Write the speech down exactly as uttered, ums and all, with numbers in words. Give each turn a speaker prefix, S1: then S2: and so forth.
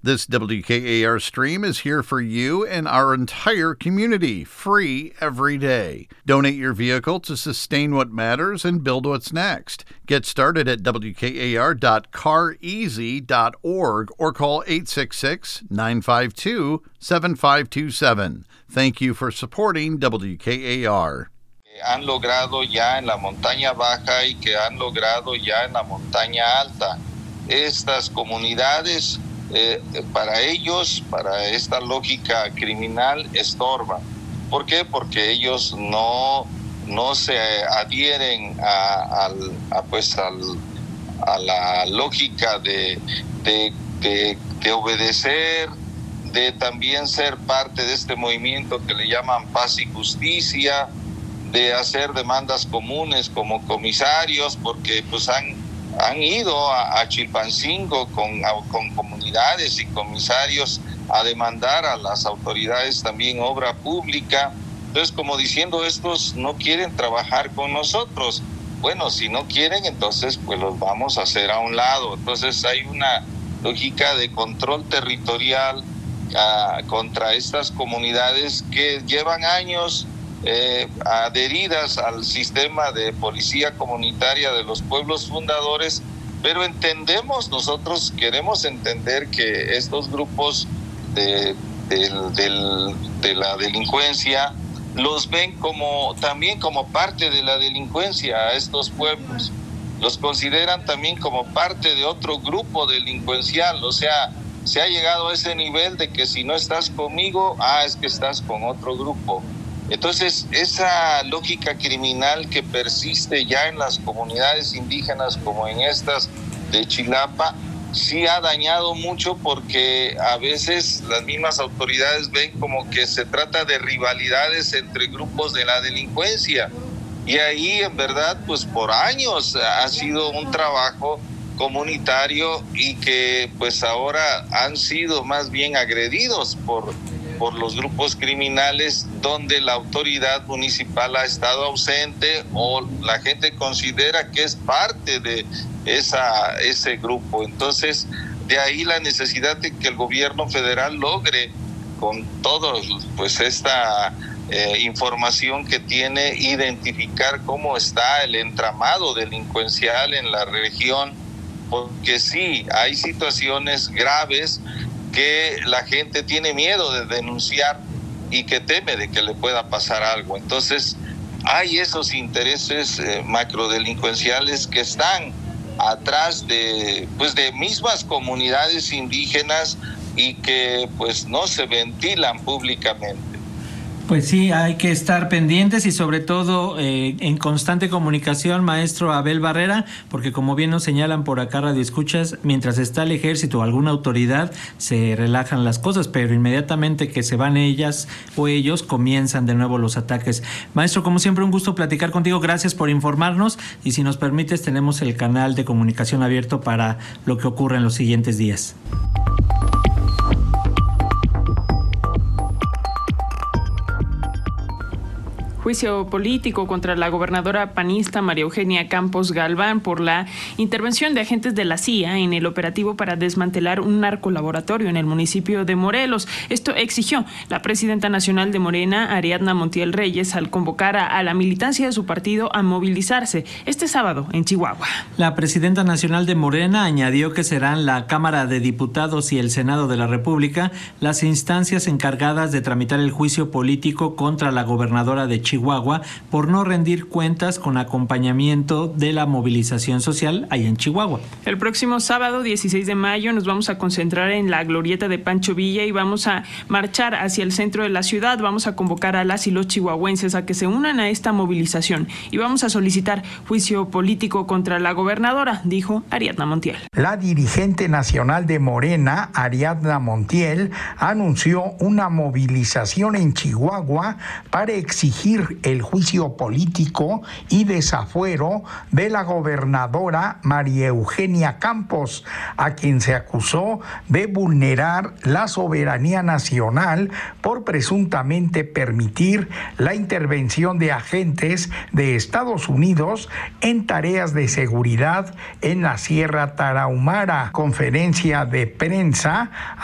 S1: This W K A R stream is here for you and our entire community, free every day. Donate your vehicle to sustain what matters and build what's next. Get started at W K A R dot car easy dot org or call eight six six, nine five two, seven five two seven. Thank you for supporting W K A R.
S2: Han logrado ya en la montaña baja y que han logrado ya en la montaña alta. Estas comunidades, eh, para ellos, para esta lógica criminal, estorban. ¿Por qué? Porque ellos no, no se adhieren a, a, a, pues al, a la lógica de, de, de, de obedecer, de también ser parte de este movimiento que le llaman paz y justicia, de hacer demandas comunes como comisarios, porque pues han han ido a, a Chilpancingo con, a, con comunidades y comisarios a demandar a las autoridades también obra pública. Entonces, como diciendo, estos no quieren trabajar con nosotros. Bueno, si no quieren, entonces pues los vamos a hacer a un lado. Entonces hay una lógica de control territorial uh, contra estas comunidades que llevan años Eh, adheridas al sistema de policía comunitaria de los pueblos fundadores, pero entendemos, nosotros queremos entender que estos grupos de, de, de, de la delincuencia los ven como también como parte de la delincuencia a estos pueblos, los consideran también como parte de otro grupo delincuencial. O sea, se ha llegado a ese nivel de que si no estás conmigo, ah, es que estás con otro grupo. Entonces, esa lógica criminal que persiste ya en las comunidades indígenas como en estas de Chilapa, sí ha dañado mucho porque a veces las mismas autoridades ven como que se trata de rivalidades entre grupos de la delincuencia. Y ahí, en verdad, pues por años ha sido un trabajo comunitario y que pues ahora han sido más bien agredidos por por los grupos criminales donde la autoridad municipal ha estado ausente o la gente considera que es parte de esa, ese grupo. Entonces, de ahí la necesidad de que el gobierno federal logre con todos, pues esta eh, información que tiene, identificar cómo está el entramado delincuencial en la región, porque sí, hay situaciones graves que la gente tiene miedo de denunciar y que teme de que le pueda pasar algo. Entonces, hay esos intereses eh, macrodelincuenciales que están atrás de, pues, de mismas comunidades indígenas y que pues no se ventilan públicamente.
S3: Pues sí, hay que estar pendientes y sobre todo eh, en constante comunicación, maestro Abel Barrera, porque como bien nos señalan por acá Radio Escuchas, mientras está el ejército o alguna autoridad se relajan las cosas, pero inmediatamente que se van ellas o ellos comienzan de nuevo los ataques. Maestro, como siempre, un gusto platicar contigo, gracias por informarnos y si nos permites tenemos el canal de comunicación abierto para lo que ocurre en los siguientes días.
S4: Juicio político contra la gobernadora panista María Eugenia Campos Galván por la intervención de agentes de la C I A en el operativo para desmantelar un narcolaboratorio en el municipio de Morelos. Esto exigió la presidenta nacional de Morena, Ariadna Montiel Reyes, al convocar a, a la militancia de su partido a movilizarse este sábado en Chihuahua.
S3: La presidenta nacional de Morena añadió que serán la Cámara de Diputados y el Senado de la República las instancias encargadas de tramitar el juicio político contra la gobernadora de Chihuahua Chihuahua por no rendir cuentas con acompañamiento de la movilización social allá en Chihuahua.
S4: El próximo sábado dieciséis de mayo nos vamos a concentrar en la glorieta de Pancho Villa y vamos a marchar hacia el centro de la ciudad. Vamos a convocar a las y los chihuahuenses a que se unan a esta movilización y vamos a solicitar juicio político contra la gobernadora, dijo Ariadna Montiel.
S5: La dirigente nacional de Morena, Ariadna Montiel, anunció una movilización en Chihuahua para exigir el juicio político y desafuero de la gobernadora María Eugenia Campos, a quien se acusó de vulnerar la soberanía nacional por presuntamente permitir la intervención de agentes de Estados Unidos en tareas de seguridad en la Sierra Tarahumara. Conferencia de prensa